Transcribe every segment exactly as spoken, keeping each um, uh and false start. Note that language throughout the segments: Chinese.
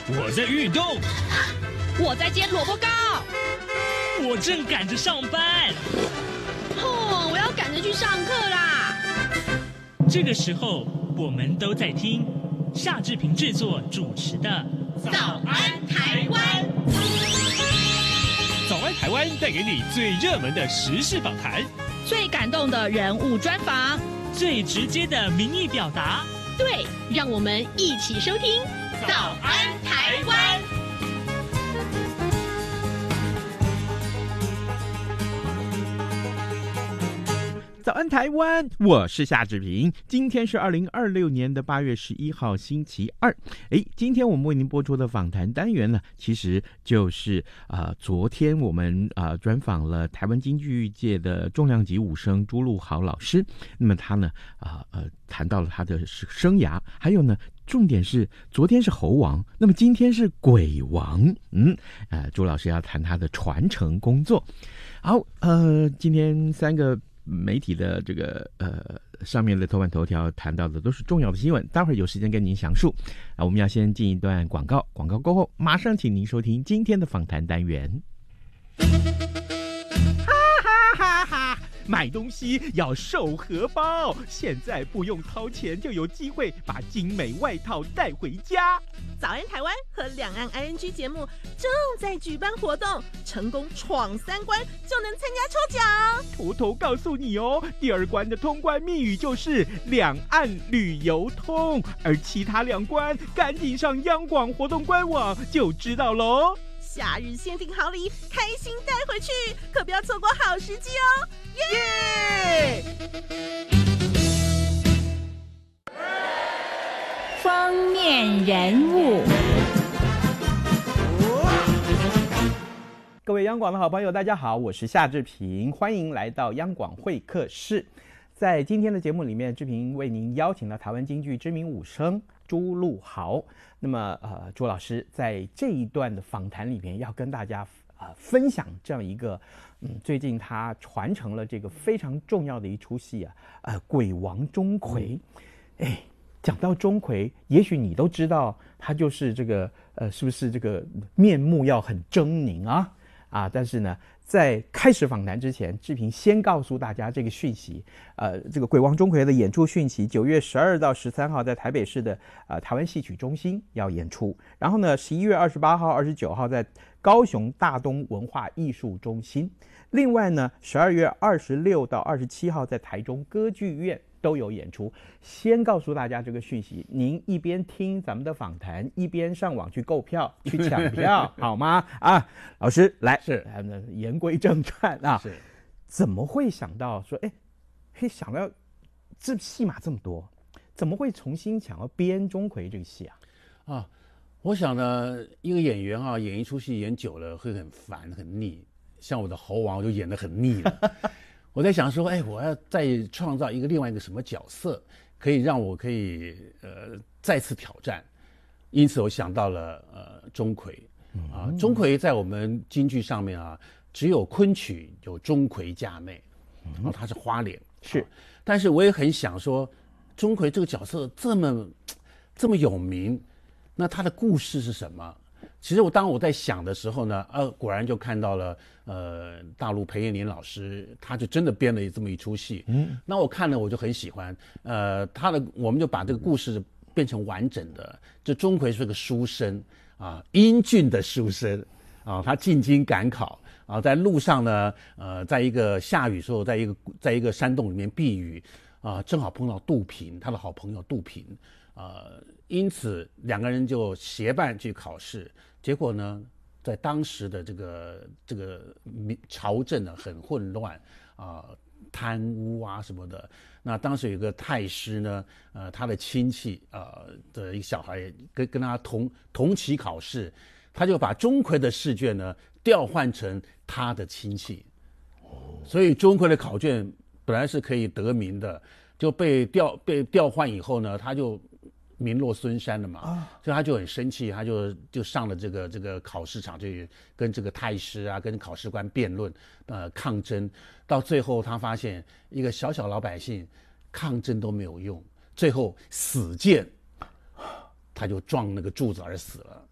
我在运动， 我在煎萝卜糕， 我正赶着上班。 哦，我要赶着去上课啦！ 这个时候，我们都在听夏志平制作主持的《 早安台湾》。 早安台湾带给你最热门的时事访谈， 最感动的人物专访， 最直接的民意表达。 对，让我们一起收听《早安台湾》。 早安台湾，我是夏志平。今天是二零二六年的八月十一号，星期二。诶，今天我们为您播出的访谈单元呢，其实就是啊、呃，昨天我们啊、呃、专访了台湾京剧界的重量级武生朱陆豪老师。那么他呢啊 呃, 呃谈到了他的生涯，还有呢。重点是，昨天是猴王，那么今天是鬼王。嗯，呃，朱老师要谈他的传承工作。好，呃，今天三个媒体的这个呃上面的头版头条谈到的都是重要的新闻，待会儿有时间跟您详述。啊，我们要先进一段广告，广告过后马上请您收听今天的访谈单元。哈哈哈哈！买东西要收荷包，现在不用掏钱就有机会把精美外套带回家。 早安台湾和两岸 I N G 节目正在举办活动，成功闯三关就能参加抽奖。 偷偷告诉你哦，第二关的通关密语就是两岸旅游通，而其他两关赶紧上央广活动官网就知道喽。 夏日限定好礼，开心带回去，可不要错过好时机哦！耶！ 封面人物， 各位央广的好朋友，大家好，我是夏志平，欢迎来到央广会客室。在今天的节目里面，志平为您邀请了台湾京剧知名武生朱陆豪。那么，呃，朱老师在这一段的访谈里面要跟大家呃分享这样一个，嗯，最近他传承了这个非常重要的一出戏啊，呃，鬼王钟馗。哎，讲到钟馗，也许你都知道，他就是这个呃，是不是这个面目要很狰狞啊？啊，但是呢，在开始访谈之前，志平先告诉大家这个讯息。呃，这个鬼王钟馗的演出讯息，九月十二到十三号在台北市的呃台湾戏曲中心要演出，然后呢，十一月二十八号、二十九号在高雄大东文化艺术中心，另外呢，十二月二十六到二十七号在台中歌剧院都有演出。先告诉大家这个讯息，您一边听咱们的访谈，一边上网去购票、去抢票，好吗？啊，老师来， 是， 言归正传啊， 是， 怎么会想到说，哎，嘿，想到这戏码这么多，怎么会重新想要编钟馗这个戏啊？ 啊，我想呢，一个演员啊，演一出戏演久了会很烦很腻，像我的猴王我就演得很腻了。我在想说，哎，我要再创造一个另外一个什么角色，可以让我可以呃再次挑战。因此我想到了呃钟馗啊，钟馗在我们京剧上面啊，只有昆曲有钟馗嫁妹，然后他是花脸是、 啊，但是我也很想说，钟馗这个角色这么这么有名，那他的故事是什么？其实我当我在想的时候呢，呃，果然就看到了，呃，大陆裴艳莲老师，他就真的编了这么一出戏。嗯，那我看了我就很喜欢，呃，他的我们就把这个故事变成完整的。这钟馗是个书生啊，英俊的书生啊，他进京赶考啊，在路上呢，呃，在一个下雨时候，在一个在一个山洞里面避雨啊，正好碰到杜平，他的好朋友杜平。呃，因此两个人就结伴去考试，结果呢，在当时的这个这个朝政呢很混乱啊、呃，贪污啊什么的。那当时有个太师呢，呃，他的亲戚呃的一个小孩跟跟他同同期考试，他就把钟馗的试卷呢调换成他的亲戚，所以钟馗的考卷本来是可以得名的，就被调被调换以后呢，他就名落孙山了嘛，啊、所以他就很生气，他就就上了这个这个考试场，就跟这个太师啊，跟考试官辩论，呃，抗争，到最后他发现一个小小老百姓抗争都没有用，最后死谏，他就撞那个柱子而死了。哦，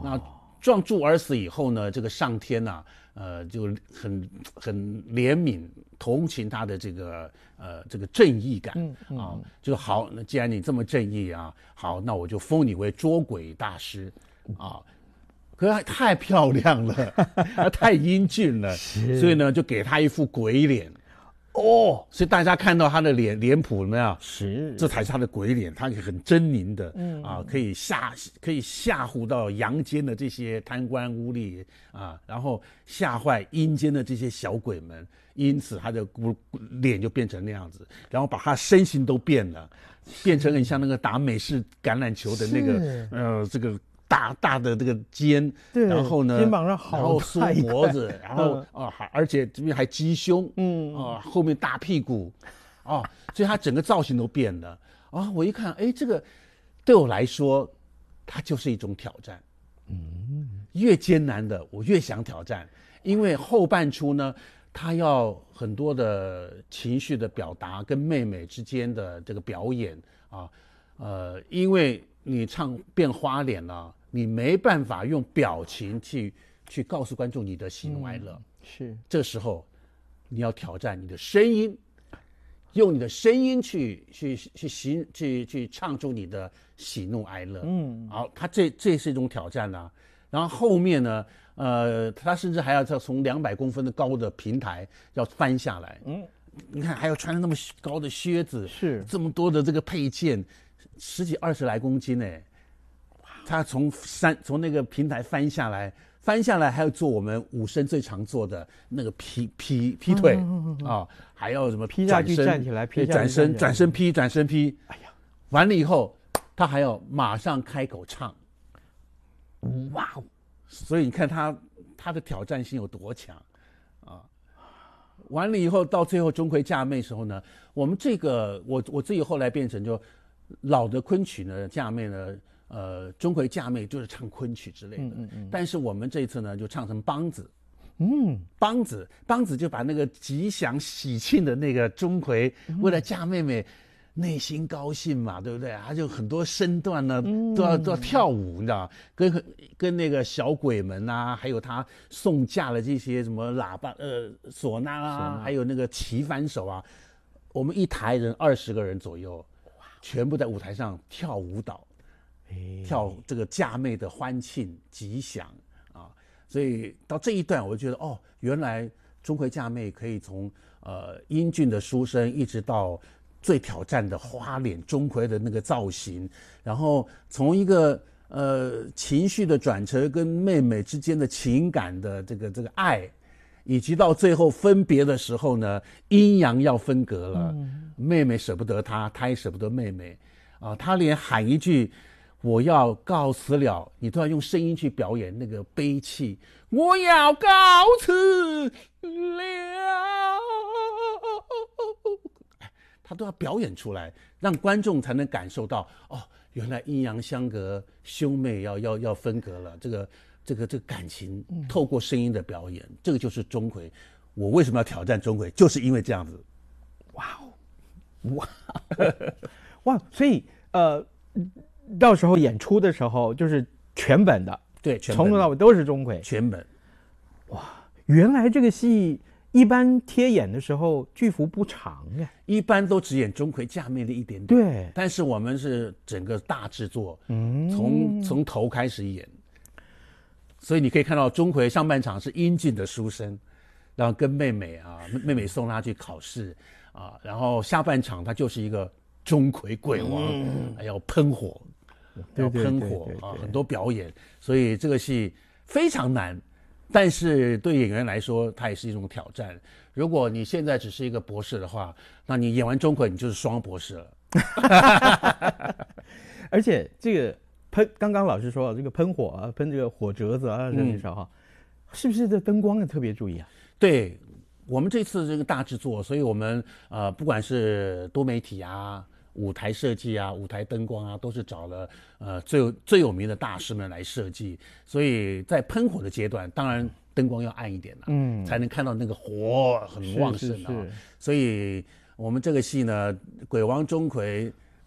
那撞柱而死以后呢，这个上天啊，呃，就很很怜悯、同情他的这个呃这个正义感、嗯嗯、啊，就好，那既然你这么正义啊，好，那我就封你为捉鬼大师啊。可是他太漂亮了，他太英俊了，所以呢，就给他一副鬼脸。哦，所以大家看到他的脸脸谱有没有？是，这才是他的鬼脸，他很狰狞的，嗯啊，可以吓可以吓唬到阳间的这些贪官污吏啊，然后吓坏阴间的这些小鬼们，因此他的脸就变成那样子，然后把他身形都变了，变成很像那个打美式橄榄球的那个呃这个。大大的这个肩，然后呢， 肩膀上好， 然后缩脖子，然后啊，还而且这边还鸡胸，嗯啊，后面大屁股，啊，所以他整个造型都变了啊。我一看，哎，这个对我来说，它就是一种挑战，嗯，越艰难的我越想挑战，因为后半出呢，他要很多的情绪的表达跟妹妹之间的这个表演啊，呃，因为你唱变花脸了。你没办法用表情去去告诉观众你的喜怒哀乐，嗯、是这时候你要挑战你的声音，用你的声音去去去行去去唱出你的喜怒哀乐。嗯，好，他这这是一种挑战啊。然后后面呢，呃，他甚至还要从两百公分的高的平台要翻下来。嗯，你看还要穿那么高的靴子，是这么多的这个配件，十几二十来公斤哎。他从山从那个平台翻下来，翻下来还要做我们武生最常做的那个劈劈劈腿、嗯嗯嗯、啊，还要什么劈下去站起来，劈转身转身劈转身劈，哎呀，完了以后他还要马上开口唱，哇哦！所以你看他他的挑战性有多强啊！完了以后到最后钟馗嫁妹时候呢，我们这个我我自己后来变成就老的昆曲呢嫁妹呢。呃，钟馗嫁妹就是唱昆曲之类的，嗯嗯嗯，但是我们这一次呢，就唱成梆子，嗯，梆子，梆子就把那个吉祥喜庆的那个钟馗，为了嫁妹妹，内心高兴嘛，对不对？他就很多身段呢，嗯、都要都要跳舞，你知道，跟跟那个小鬼们啊，还有他送嫁的这些什么喇叭、呃唢呐啊，还有那个旗翻手啊，我们一台人二十个人左右，全部在舞台上跳舞蹈。跳这个嫁妹的欢庆吉祥啊，所以到这一段我就觉得哦，原来钟馗嫁妹可以从呃英俊的书生一直到最挑战的花脸钟馗的那个造型，然后从一个呃情绪的转折跟妹妹之间的情感的这个这个爱，以及到最后分别的时候呢，阴阳要分隔了，嗯、妹妹舍不得他，他也舍不得妹妹啊，他连喊一句。我要告辞了，你都要用声音去表演那个悲戚。我要告辞了，他都要表演出来，让观众才能感受到哦，原来阴阳相隔，兄妹要要要分隔了。这个这个这个感情，透过声音的表演，嗯、这个就是钟馗。我为什么要挑战钟馗？就是因为这样子。 哇哦，哇哇，所以呃。到时候演出的时候就是全本的， 对，全本从头到尾都是钟馗， 全本。 哇，原来这个戏一般贴演的时候剧幅不长呀， 一般都只演钟馗嫁妹的一点点。 对， 但是我们是整个大制作，嗯，从从头开始演，所以你可以看到钟馗上半场是英俊的书生，然后跟妹妹啊，妹妹送他去考试啊，然后下半场他就是一个钟馗鬼王，嗯、还要喷火。要喷火啊，很多表演，所以这个戏非常难，但是对演员来说，它也是一种挑战。如果你现在只是一个博士的话，那你演完钟馗，你就是双博士了。 而且这个喷，刚刚老师说这个喷火啊，喷这个火折子啊，这时候哈，是不是这灯光也特别注意啊？ 对，我们这次这个大制作，所以我们呃，不管是多媒体啊。舞台设计啊，舞台灯光啊，都是找了呃最有最有名的大师们来设计，所以在喷火的阶段，当然灯光要暗一点啦，嗯，才能看到那个火很旺盛啊。所以我们这个戏呢，鬼王钟馗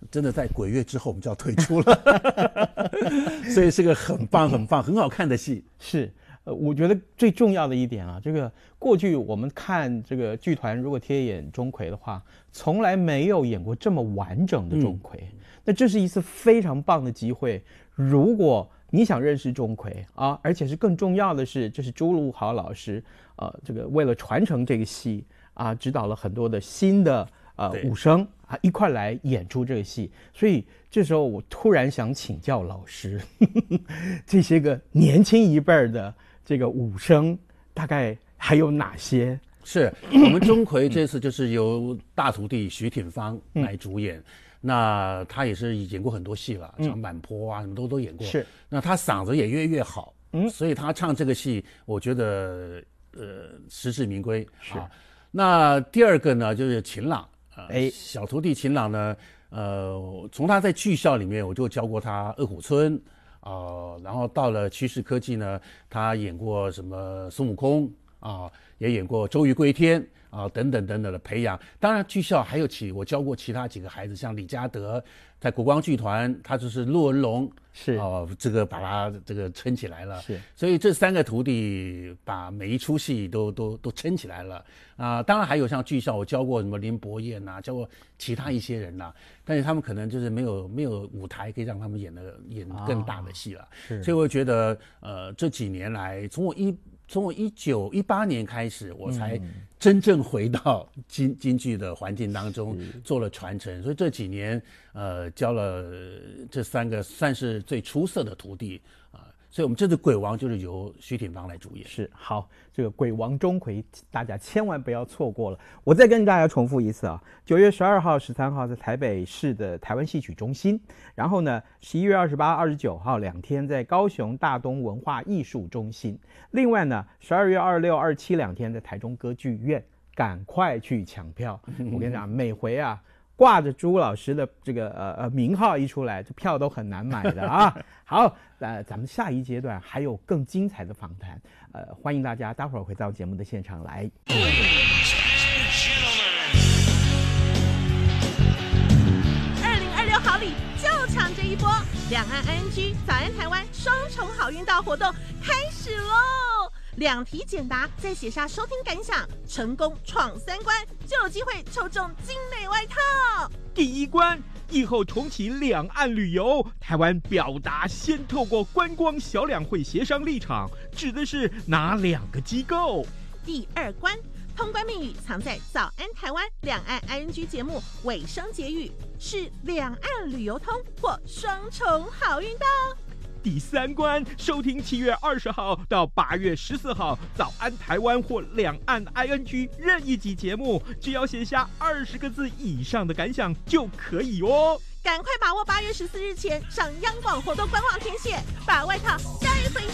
真的在鬼月之后我们就要退出了，所以是个很棒很棒很好看的戏。 是，呃，我觉得最重要的一点啊，这个过去我们看这个剧团如果贴演钟馗的话，从来没有演过这么完整的钟馗，嗯、那这是一次非常棒的机会。如果你想认识钟馗啊，而且是更重要的是，这是朱陆豪老师，呃，这个为了传承这个戏啊，指导了很多的新的呃武生啊，一块来演出这个戏。所以这时候我突然想请教老师，呵呵这些个年轻一辈的这个武生，大概还有哪些？ 是我们钟馗这次就是由大徒弟徐挺芳来主演。嗯那他也是演过很多戏了，长坂坡啊，什么都都演过。是，那他嗓子也越越好，嗯，所以他唱这个戏，我觉得呃实至名归。是啊。那第二个呢，就是秦朗，呃，哎，小徒弟秦朗呢，呃，从他在剧校里面，我就教过他《饿虎村》啊、呃，然后到了趋势科技呢，他演过什么孙悟空啊，也演过周瑜归天。啊，等等等等的培养，当然剧校还有其我教过其他几个孩子，像李嘉德在国光剧团，他就是骆文龙，是哦、呃，这个把他这个撑起来了，是，所以这三个徒弟把每一出戏都都都撑起来了啊、呃。当然还有像剧校，我教过什么林伯彦呐、啊，教过其他一些人呐、啊，但是他们可能就是没有没有舞台可以让他们演的演更大的戏了，啊、所以我觉得呃这几年来，从我一。从我一九一八年开始，我才真正回到京京剧的环境当中做了传承，所以这几年呃教了这三个算是最出色的徒弟啊、呃，所以我们这次鬼王就是由徐挺芳来主演。 是，好，这个鬼王钟馗大家千万不要错过了。我再跟大家重复一次啊，九月十二号、十三号在台北市的台湾戏曲中心，然后呢，十一月二十八、二十九号两天在高雄大东文化艺术中心。另外呢，十二月二十六、二十七两天在台中歌剧院，赶快去抢票！我跟你讲，每回啊挂着朱老师的这个呃呃名号一出来，这票都很难买的啊。好，呃，咱们下一阶段还有更精彩的访谈，呃，欢迎大家待会儿回到节目的现场来。 二零二六好礼就抢这一波，两岸 I N G 早安台湾双重好运到活动开始喽！两题简答，再写下收听感想，成功闯三关就有机会抽中精美外套。 第一关，疫后重启两岸旅游，台湾表达先透过观光小两会协商立场，指的是哪两个机构？ 第二关，通关密语藏在早安台湾两岸 I N G 节目尾声结语，是两岸旅游通或双重好运到。 第三关，收听七月二十号到八月十四号早安台湾或两岸 I N G 任意集节目，只要写下二十个字以上的感想就可以哦。 赶快把握八月十四日前上央广活动官网填写，把外套带回家。